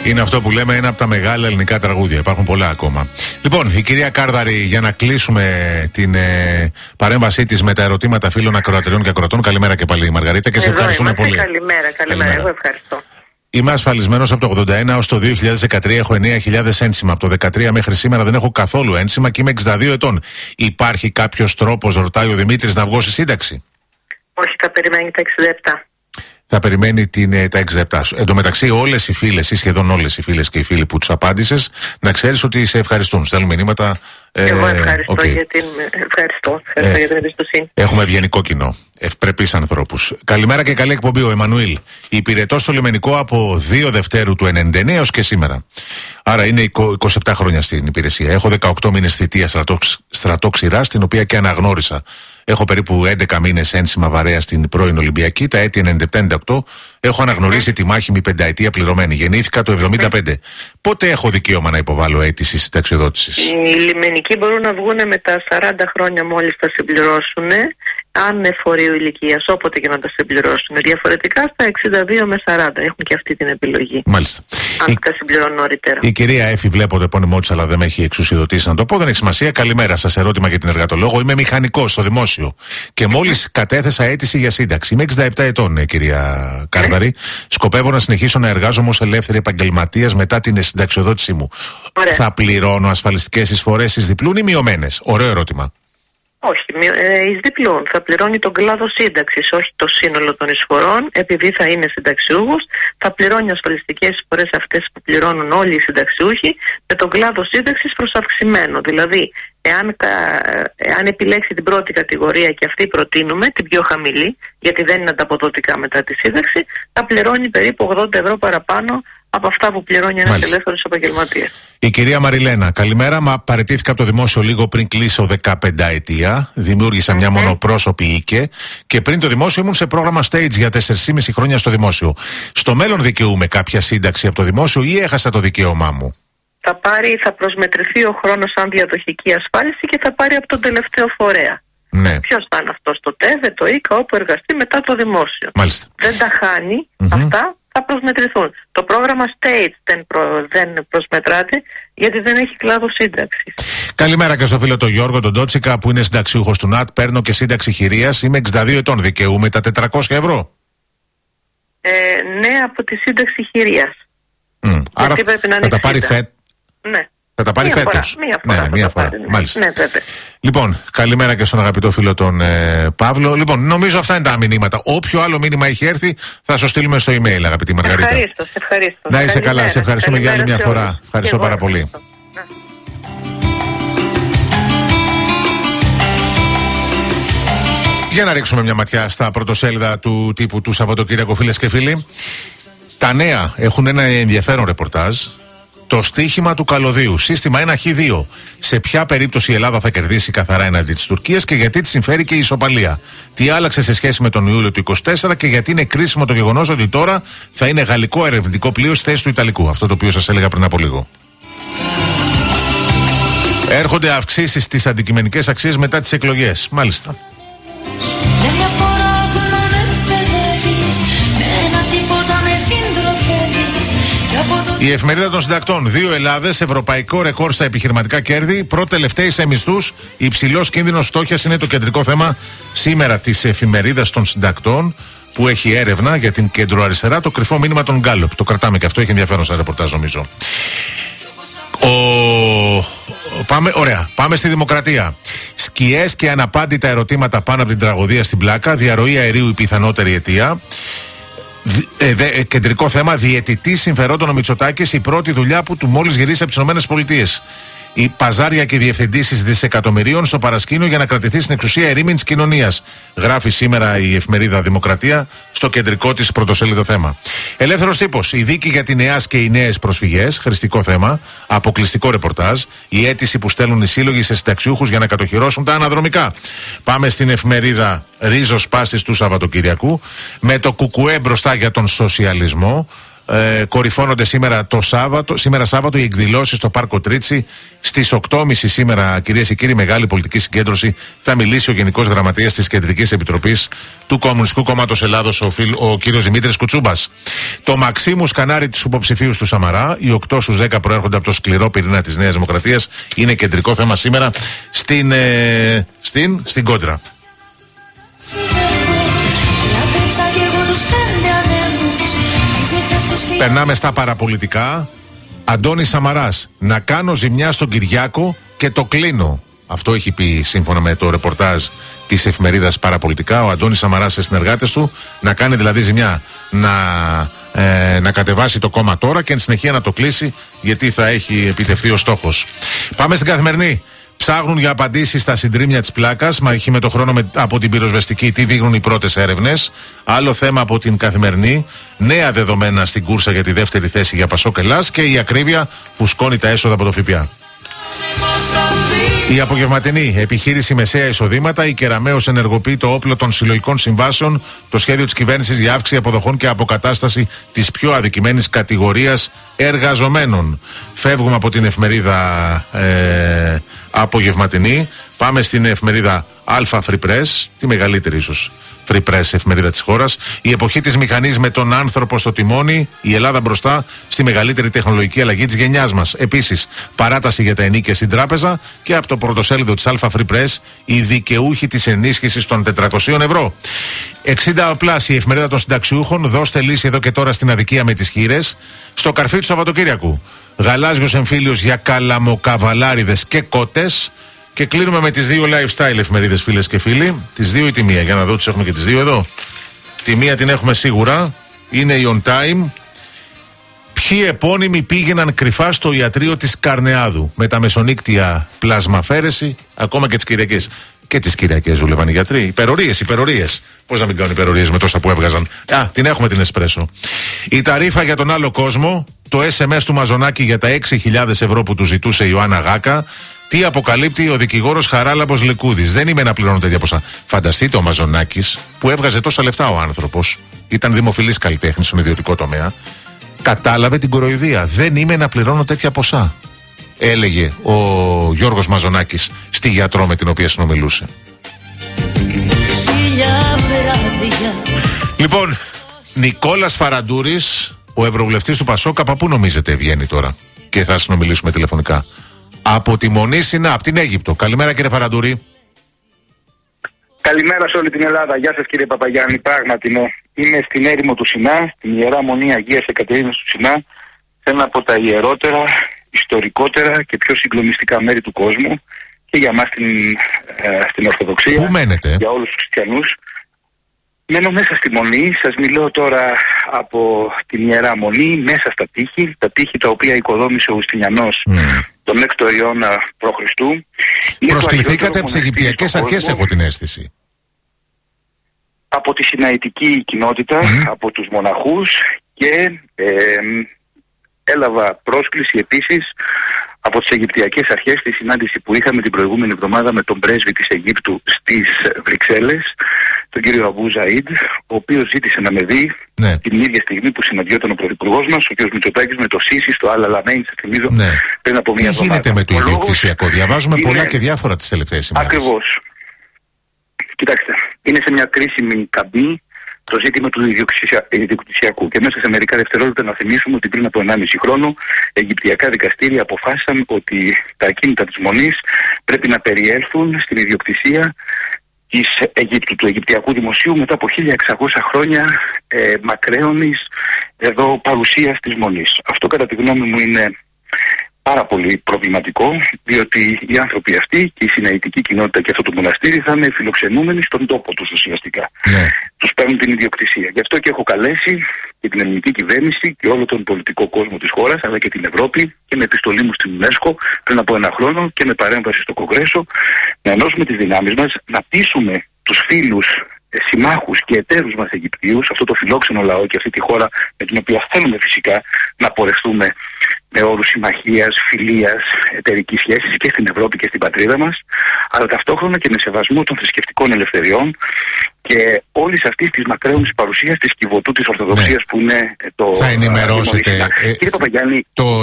Είναι αυτό που λέμε ένα από τα μεγάλα ελληνικά τραγούδια. Υπάρχουν πολλά ακόμα. Λοιπόν, η κυρία Κάρδαρη, για να κλείσουμε την παρέμβασή της με τα ερωτήματα φίλων ακροατριών και ακροατών. Καλημέρα και πάλι, Μαργαρίτα, και σε ευχαριστούμε πολύ. Καλημέρα. Εγώ ευχαριστώ. Είμαι ασφαλισμένος από το 81 ως το 2013. Έχω 9.000 ένσημα. Από το 2013 μέχρι σήμερα δεν έχω καθόλου ένσημα και είμαι 62 ετών. Υπάρχει κάποιος τρόπος, ρωτάει ο Δημήτρης, να βγω στη σύνταξη? Όχι, θα περιμένει τα 67. Θα περιμένει τα 67. Εν τω μεταξύ, όλες οι φίλες ή σχεδόν όλες οι φίλες και οι φίλοι που τους απάντησες, να ξέρεις ότι σε ευχαριστούν. Στέλνουν μηνύματα. Εγώ ευχαριστώ για την εμπιστοσύνη. Έχουμε ευγενικό κοινό. Ευπρεπείς ανθρώπους. Καλημέρα και καλή εκπομπή, ο Εμμανουήλ. Υπηρετώ στο λιμενικό από 2 Δευτέρου του 99 έως και σήμερα. Άρα είναι 27 χρόνια στην υπηρεσία. Έχω 18 μήνες θητεία στρατόξηρας, την οποία και αναγνώρισα. Έχω περίπου 11 μήνες ένσημα βαρέα στην πρώην Ολυμπιακή, τα έτη 97-98. Έχω αναγνωρίσει τη μάχημη πενταετία πληρωμένη. Γεννήθηκα το 75. Πότε έχω δικαίωμα να υποβάλω αίτηση συνταξιοδότησης? Οι λιμενικοί μπορούν να βγουν με τα 40 χρόνια μόλις τα συμπληρώσουν, ανεφορείου ηλικίας, όποτε και να τα συμπληρώσουν. Διαφορετικά στα 62 με 40 έχουν και αυτή την επιλογή. Μάλιστα. Αν τα συμπληρώνουν νωρίτερα. Η κυρία Έφη, βλέπω το επώνυμό της, αλλά δεν με έχει εξουσιοδοτήσει να το πω. Δεν έχει σημασία. Καλημέρα σας. Ερώτημα για την εργατολόγο. Είμαι μηχανικός στο δημόσιο και μόλις κατέθεσα αίτηση για σύνταξη. Είμαι 67 ετών, κυρία Κάρδαρη. Σκοπεύω να συνεχίσω να εργάζομαι ως ελεύθερη επαγγελματίας μετά την συνταξιοδότησή μου. Ωραία. Θα πληρώνω ασφαλιστικές εισφορές εις διπλούν ή μειωμένες? Ωραίο ερώτημα. Όχι, εις διπλούν. Θα πληρώνει τον κλάδο σύνταξης, όχι το σύνολο των εισφορών, επειδή θα είναι συνταξιούχος. Θα πληρώνει ασφαλιστικές εισφορές αυτές που πληρώνουν όλοι οι συνταξιούχοι, με τον κλάδο σύνταξης προς αυξημένο. Δηλαδή, εάν επιλέξει την πρώτη κατηγορία, και αυτή προτείνουμε, την πιο χαμηλή, γιατί δεν είναι ανταποδοτικά μετά τη σύνταξη, θα πληρώνει περίπου 80 ευρώ παραπάνω από αυτά που πληρώνει ένας ελεύθερος επαγγελματίας. Η κυρία Μαριλένα, καλημέρα. Μα παραιτήθηκα από το δημόσιο λίγο πριν κλείσω 15 ετία. Δημιούργησα μια μονοπρόσωπη οίκε και πριν το δημόσιο ήμουν σε πρόγραμμα Stage για 4,5 χρόνια στο δημόσιο. Στο μέλλον δικαιούμαι κάποια σύνταξη από το δημόσιο ή έχασα το δικαίωμά μου? Θα προσμετρηθεί ο χρόνος σαν διαδοχική ασφάλιση και θα πάρει από τον τελευταίο φορέα. Ναι. Ποιος θα είναι αυτός? Το ΤΕΒΕ, το ΙΚΑ, όπου εργαστεί μετά το δημόσιο. Μάλιστα. Δεν τα χάνει αυτά. Θα προσμετρηθούν. Το πρόγραμμα State δεν προσμετράται, γιατί δεν έχει κλάδο σύνταξη. Καλημέρα και στο φίλο τον Γιώργο τον Τότσικα, που είναι συνταξιούχος του ΝΑΤ. Παίρνω και σύνταξη χειρίας. Είμαι 62 ετών. Δικαιούμαι τα 400 ευρώ? Ναι, από τη σύνταξη χειρίας. Άρα θα τα πάρει Ναι. Θα τα πάρει φέτος? Μία φορά. Μάλιστα. Ναι, βέβαια. Λοιπόν, καλημέρα και στον αγαπητό φίλο τον Παύλο. Λοιπόν, νομίζω αυτά είναι τα μηνύματα. Όποιο άλλο μήνυμα έχει έρθει, θα σου στείλουμε στο email, αγαπητή Μαργαρίτα. Ευχαρίστω. Να είσαι καλά. Σε ευχαριστούμε για άλλη μια φορά. Ευχαριστώ πάρα πολύ. Για να ρίξουμε μια ματιά στα πρωτοσέλιδα του τύπου του Σαββατοκύριακου, φίλες και φίλοι. Τα νέα έχουν ένα ενδιαφέρον ρεπορτάζ. Το στίχημα του καλωδίου. Σύστημα 1Χ2. Σε ποια περίπτωση η Ελλάδα θα κερδίσει καθαρά εναντί της Τουρκίας και γιατί της συμφέρει και η ισοπαλία? Τι άλλαξε σε σχέση με τον Ιούλιο του 24 και γιατί είναι κρίσιμο το γεγονός ότι τώρα θα είναι γαλλικό ερευνητικό πλοίο στη θέση του Ιταλικού? Αυτό το οποίο σας έλεγα πριν από λίγο. Έρχονται αυξήσεις στις αντικειμενικές αξίες μετά τις εκλογές. Μάλιστα. Η εφημερίδα των συντακτών. 2 Ελλάδες, ευρωπαϊκό ρεκόρ στα επιχειρηματικά κέρδη. Πρώτη-τελευταίοι σε μισθούς. Υψηλός κίνδυνος φτώχειας είναι το κεντρικό θέμα σήμερα της εφημερίδας των συντακτών, που έχει έρευνα για την κεντροαριστερά, το κρυφό μήνυμα των Γκάλοπ. Το κρατάμε και αυτό, έχει ενδιαφέρον σαν ρεπορτάζ, νομίζω. Πάμε στη Δημοκρατία. Σκιές και αναπάντητα ερωτήματα πάνω από την τραγωδία στην Πλάκα. Διαρροή αερίου η πιθανότερη αιτία. Κεντρικό θέμα, διαιτητής συμφερόντων ο Μητσοτάκης, η πρώτη δουλειά του μόλις γυρίσει από τις ΗΠΑ. Η παζάρια και διευθυντήσεις δισεκατομμυρίων στο παρασκήνιο για να κρατηθεί στην εξουσία ερήμην της κοινωνίας. Γράφει σήμερα η εφημερίδα Δημοκρατία στο κεντρικό της πρωτοσέλιδο θέμα. Ελεύθερος τύπος. Η δίκη για την ΕΑΣ και οι νέες προσφυγές. Χρηστικό θέμα. Αποκλειστικό ρεπορτάζ. Η αίτηση που στέλνουν οι σύλλογοι σε συνταξιούχους για να κατοχυρώσουν τα αναδρομικά. Πάμε στην εφημερίδα Ρίζος Πάσης του Σαββατοκυριακού. Με το κουκουέ μπροστά για τον σοσιαλισμό. κορυφώνονται σήμερα Σάββατο οι εκδηλώσεις στο Πάρκο Τρίτσι. Στις 8.30 σήμερα, κυρίες και κύριοι, μεγάλη πολιτική συγκέντρωση. Θα μιλήσει ο Γενικός Γραμματέας της Κεντρικής Επιτροπής του Κομμουνιστικού Κόμματος Ελλάδος, ο κύριος Δημήτρης Κουτσούμπας. Το Μαξίμου σκανάρει τους υποψηφίους του Σαμαρά. Οι 8 στους 10 προέρχονται από το σκληρό πυρήνα της Νέας Δημοκρατίας. Είναι κεντρικό θέμα σήμερα στην Κόντρα. Περνάμε στα παραπολιτικά. Αντώνης Σαμαράς, να κάνω ζημιά στον Κυριάκο και το κλείνω. Αυτό έχει πει σύμφωνα με το ρεπορτάζ της εφημερίδας Παραπολιτικά ο Αντώνης Σαμαράς σε συνεργάτες του, να κάνει δηλαδή ζημιά, να κατεβάσει το κόμμα τώρα και εν συνεχεία να το κλείσει, γιατί θα έχει επιτευχθεί ο στόχος. Πάμε στην Καθημερινή. Ψάχνουν για απαντήσεις στα συντρίμμια της πλάκας. Μαχή με το χρόνο από την πυροσβεστική. Τι δείχνουν οι πρώτες έρευνες. Άλλο θέμα από την Καθημερινή. Νέα δεδομένα στην κούρσα για τη δεύτερη θέση για Πασόκ Ελλάς. Και η ακρίβεια φουσκώνει τα έσοδα από το ΦΠΑ. Η απογευματινή επιχείρηση μεσαία εισοδήματα. Η Κεραμέως ενεργοποιεί το όπλο των συλλογικών συμβάσεων. Το σχέδιο της κυβέρνησης για αύξηση αποδοχών και αποκατάσταση της πιο αδικημένης κατηγορίας εργαζομένων. Φεύγουμε από την εφημερίδα απογευματινή. Πάμε στην εφημερίδα Αλφα Free Press, τη μεγαλύτερη ίσως Free Press εφημερίδα της χώρας. Η εποχή της μηχανής με τον άνθρωπο στο τιμόνι. Η Ελλάδα μπροστά στη μεγαλύτερη τεχνολογική αλλαγή της γενιάς μας. Επίσης, παράταση για τα ενίκια στην τράπεζα. Και από το πρωτοσέλιδο της Αλφα Free Press, οι δικαιούχοι της ενίσχυσης των 400 ευρώ. 60 πλάσι η εφημερίδα των συνταξιούχων. Δώστε λύση εδώ και τώρα στην αδικία με τις χήρες. Στο καρφί του Σαββατοκύριακου. Γαλάζιος εμφύλιος για καλαμοκαβαλάριδες και κότες. Και κλείνουμε με τις δύο lifestyle εφημερίδες, φίλες και φίλοι. Τις δύο ή τη μία, για να δω, τις έχουμε και τις δύο εδώ. Τη μία την έχουμε σίγουρα. Είναι η On Time. Ποιοι επώνυμοι πήγαιναν κρυφά στο ιατρείο της Καρνεάδου. Με τα μεσονύκτια πλασμαφέρεση, ακόμα και τις Κυριακές. Και τις Κυριακές δούλευαν οι γιατροί. Υπερορίες. Πώς να μην κάνουν υπερορίες με τόσα που έβγαζαν. Την έχουμε την Εσπρέσο. Η ταρίφα για τον άλλο κόσμο. Το SMS του Μαζονάκη για τα 6.000 ευρώ που του ζητούσε η Ιωάννα Γάκα. Τι αποκαλύπτει ο δικηγόρος Χαράλαμπος Λεκούδης. Δεν είμαι να πληρώνω τέτοια ποσά. Φανταστείτε ο Μαζονάκης που έβγαζε τόσα λεφτά ο άνθρωπος. Ήταν δημοφιλής καλλιτέχνης στον ιδιωτικό τομέα. Κατάλαβε την κοροϊδία. Δεν είμαι να πληρώνω τέτοια ποσά. Έλεγε ο Γιώργος Μαζονάκης στη γιατρό με την οποία συνομιλούσε. Λοιπόν, Νικόλας Φαραντούρης, ο ευρωβουλευτής του Πασόκ, από πού νομίζετε βγαίνει τώρα και θα συνομιλήσουμε τηλεφωνικά? Από τη Μονή Σινά, από την Αίγυπτο. Καλημέρα κύριε Φαραντούρη. Καλημέρα σε όλη την Ελλάδα. Γεια σας κύριε Παπαγιάννη. Πράγματι είμαι στην έρημο του Σινά, στην Ιερά Μονή Αγίας Εκατερίνας του Σινά, σε ένα από τα ιερότερα, ιστορικότερα και πιο συγκλονιστικά μέρη του κόσμου και για μας στην Ορθοδοξία. Πού μένετε? Για όλους τους χριστιανούς. Μένω μέσα στη Μονή, σας μιλώ τώρα από την Ιερά Μονή, μέσα στα τείχη, τα τείχη τα οποία οικοδόμησε ο Ουστινιανός τον 6ο αιώνα π.Χ. Προσκληθήκατε από τις Αιγυπτιακές αρχές, έχω την αίσθηση. Από τη Σιναητική κοινότητα, από τους μοναχούς και έλαβα πρόσκληση επίσης από τις Αιγυπτιακές αρχές στη συνάντηση που είχαμε την προηγούμενη εβδομάδα με τον πρέσβη της Αιγύπτου στις Βρυξέλλες, τον κύριο Αμπού Ζαΐντ, ο οποίος ζήτησε να με δει την ίδια στιγμή που συναντιόταν ο πρωθυπουργός μας, ο κ. Μητσοτάκης, με το Σίσι στο Αλ Αλαμέιν, θυμίζω, πριν από μια εβδομάδα. Τι γίνεται με το ιδιοκτησιακό? Διαβάζουμε πολλά και διάφορα τις τελευταίες ημέρες. Ακριβώς. Κοιτάξτε, είναι σε μια κρίσιμη καμπή το ζήτημα του ιδιοκτησιακού. Και μέσα σε μερικά δευτερόλεπτα να θυμίσουμε ότι πριν από 1,5 χρόνο Αιγυπτιακά δικαστήρια αποφάσισαν ότι τα ακίνητα της Μονής πρέπει να περιέλθουν στην ιδιοκτησία της Αιγύπτου, του Αιγυπτιακού Δημοσίου, μετά από 1600 χρόνια μακραίωνης εδώ παρουσίας της Μονής. Αυτό κατά τη γνώμη μου είναι πάρα πολύ προβληματικό, διότι οι άνθρωποι αυτοί και η συναητική κοινότητα και αυτό το μοναστήρι θα είναι φιλοξενούμενοι στον τόπο τους ουσιαστικά. Τους παίρνουν την ιδιοκτησία. Γι' αυτό και έχω καλέσει και την ελληνική κυβέρνηση και όλο τον πολιτικό κόσμο της χώρας, αλλά και την Ευρώπη, και με επιστολή μου στην UNESCO πριν από 1 χρόνο και με παρέμβαση στο Κογκρέσο, να ενώσουμε τις δυνάμεις μας, να πείσουμε τους φίλους, συμμάχους και εταίρους μας Αιγυπτίους, αυτό το φιλόξενο λαό και αυτή τη χώρα με την οποία θέλουμε φυσικά να πορευτούμε με όρους συμμαχίας, φιλίας, εταιρικής σχέσης και στην Ευρώπη και στην πατρίδα μας, αλλά ταυτόχρονα και με σεβασμό των θρησκευτικών ελευθεριών και όλης αυτής της μακραίωνης παρουσίας της κυβωτού της Ορθοδοξίας που είναι το... Θα ενημερώσετε, κύριε Παπαγιάννη,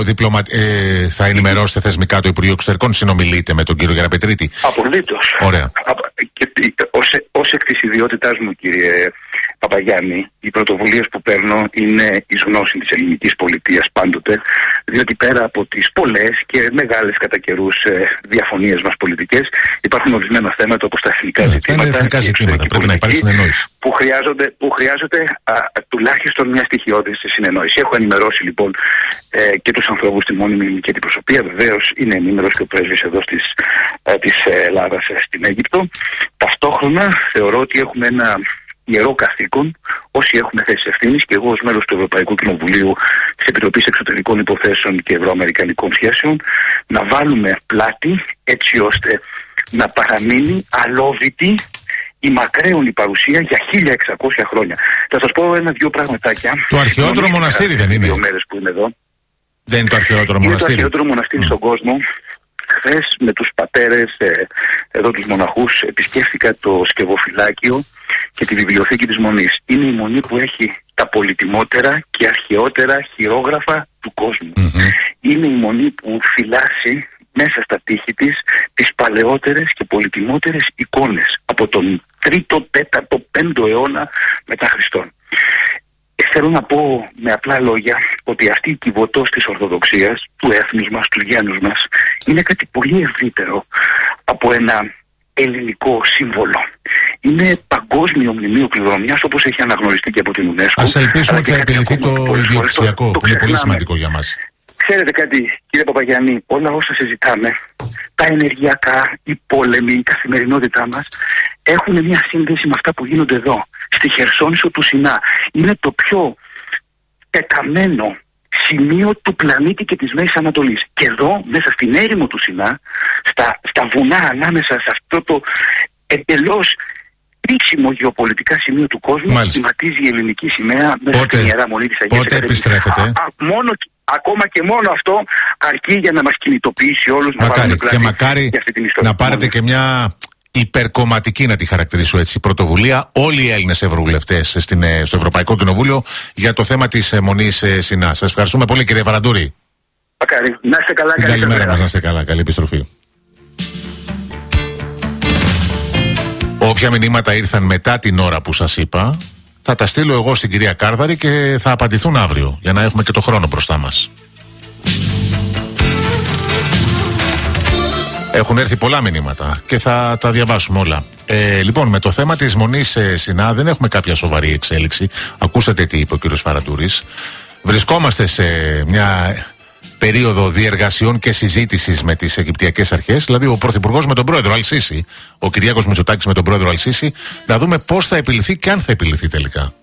θα ενημερώσετε θεσμικά το Υπουργείο Εξωτερικών, συνομιλείτε με τον κύριο Γεραπετρίτη? Απολύτως. Ωραία. Και ως εκ της ιδιότητάς μου, κύριε Παπαγιάννη, οι πρωτοβουλίες που παίρνω είναι εις γνώση της ελληνικής πολιτείας πάντοτε, διότι πέρα από τις πολλές και μεγάλες κατά καιρούς διαφωνίες μας πολιτικές, υπάρχουν ορισμένα θέματα όπως τα εθνικά ζητήματα. Είναι εθνικά ζητήματα, πρέπει να υπάρχει συνεννόηση. Που χρειάζονται τουλάχιστον μια στοιχειώδη συνεννόηση. Έχω ενημερώσει λοιπόν και τους ανθρώπους στη μόνιμη ελληνική αντιπροσωπεία. Βεβαίως είναι ενήμερος και ο πρέσβης εδώ της Ελλάδας στην Αίγυπτο. Ταυτόχρονα θεωρώ ότι έχουμε ένα ιερό καθήκον, όσοι έχουμε θέσεις ευθύνης, και εγώ ως μέλος του Ευρωπαϊκού Κοινοβουλίου της Επιτροπής Εξωτερικών Υποθέσεων και Ευρωαμερικανικών Σχέσεων, να βάλουμε πλάτη έτσι ώστε να παραμείνει αλόβητη η μακραίωνη παρουσία για 1600 χρόνια. Θα σας πω ένα-δυο πραγματάκια. Το αρχαιότερο μοναστήρι δεν είναι? 2 μέρες που είμαι εδώ. Δεν είναι το αρχαιότερο μοναστήρι? Είναι το αρχαιότερο μοναστήρι στον κόσμο. Χθες με τους πατέρες, εδώ τους μοναχούς, επισκέφθηκα το σκευοφυλάκιο και τη βιβλιοθήκη της Μονής. Είναι η μονή που έχει τα πολυτιμότερα και αρχαιότερα χειρόγραφα του κόσμου. Είναι η μονή που φυλάσσει μέσα στα τείχη της τις παλαιότερες και πολυτιμότερες εικόνες από τον 3ο, 4ο, 5ο αιώνα μετά Χριστόν. Θέλω να πω με απλά λόγια ότι αυτή η κυβωτός της Ορθοδοξίας, του έθνους μας, του γένους μας, είναι κάτι πολύ ευρύτερο από ένα ελληνικό σύμβολο. Είναι παγκόσμιο μνημείο κληρονομιάς, όπως έχει αναγνωριστεί και από την UNESCO. Ας ελπίσουμε ότι θα επιληθεί το ιδιοκτησιακό, που είναι πολύ σημαντικό για μας. Ξέρετε κάτι, κύριε Παπαγιάννη, όλα όσα συζητάμε, τα ενεργειακά, οι πόλεμοι, η καθημερινότητά μας, έχουν μια σύνδεση με αυτά που γίνονται εδώ, στη Χερσόνησο του Σινά. Είναι το πιο πεταμένο σημείο του πλανήτη και της Μέσης Ανατολής. Και εδώ, μέσα στην έρημο του Σινά, στα βουνά ανάμεσα σε αυτό το εντελώς κρίσιμο γεωπολιτικά σημείο του κόσμου, σχηματίζει η ελληνική σημαία μέσα στην Ιερά Μονή της Αγίας Πότε επιστρέφετε? Ακόμα και μόνο αυτό αρκεί για να μας κινητοποιήσει όλους. Μακάρι, και μακάρι να πάρετε και μια υπερκομματική, να τη χαρακτηρίσω έτσι, πρωτοβουλία, όλοι οι Έλληνες ευρωβουλευτές στο Ευρωπαϊκό Κοινοβούλιο για το θέμα της Μονής Σινά. Σας ευχαριστούμε πολύ, κύριε Βαραντούρη. Μακάρι. Να είστε καλά. Καλημέρα μας, να είστε καλά. Καλή επιστροφή. Όποια μηνύματα ήρθαν μετά την ώρα που σας είπα, θα τα στείλω εγώ στην κυρία Κάρδαρη και θα απαντηθούν αύριο, για να έχουμε και το χρόνο μπροστά μας. Έχουν έρθει πολλά μηνύματα και θα τα διαβάσουμε όλα. Λοιπόν, με το θέμα της Μονής Σινά δεν έχουμε κάποια σοβαρή εξέλιξη. Ακούσατε τι είπε ο κύριος Βαραντούρης. Βρισκόμαστε σε μια περίοδο διεργασιών και συζήτησης με τις Αιγυπτιακές αρχές, δηλαδή ο Πρωθυπουργός με τον Πρόεδρο Αλ-Σίση, ο Κυριάκος Μητσοτάκης με τον Πρόεδρο Αλ-Σίση, να δούμε πώς θα επιληθεί και αν θα επιληθεί τελικά.